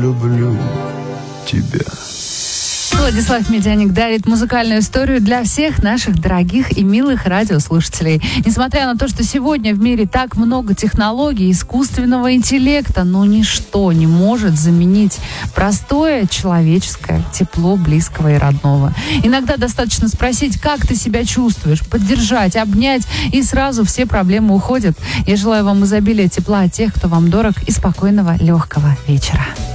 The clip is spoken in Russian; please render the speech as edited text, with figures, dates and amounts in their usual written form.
люблю тебя. Владислав Медяник дарит музыкальную историю для всех наших дорогих и милых радиослушателей. Несмотря на то, что сегодня в мире так много технологий, искусственного интеллекта, но ничто не может заменить простое человеческое тепло близкого и родного. Иногда достаточно спросить, как ты себя чувствуешь, поддержать, обнять, и сразу все проблемы уходят. Я желаю вам изобилия тепла от тех, кто вам дорог, и спокойного, легкого вечера.